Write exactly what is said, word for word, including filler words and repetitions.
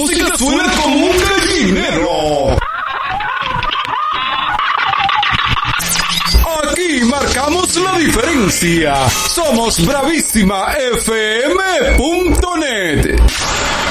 música suena como un gallinero. Aquí marcamos la diferencia. Somos Bravísima F M punto net.